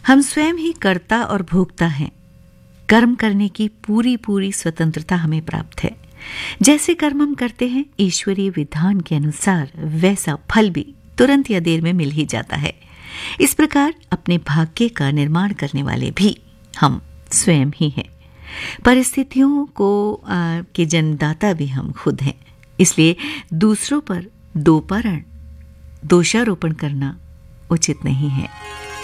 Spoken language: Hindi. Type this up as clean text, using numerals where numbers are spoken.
हम स्वयं ही कर्ता और भोक्ता हैं। कर्म करने की पूरी पूरी स्वतंत्रता हमें प्राप्त है। जैसे कर्म हम करते हैं, ईश्वरीय विधान के अनुसार वैसा फल भी तुरंत या देर में मिल ही जाता है। इस प्रकार अपने भाग्य का निर्माण करने वाले भी हम स्वयं ही हैं। परिस्थितियों के जन्मदाता भी हम खुद हैं। इसलिए दूसरों पर दोषारोपण करना उचित नहीं है।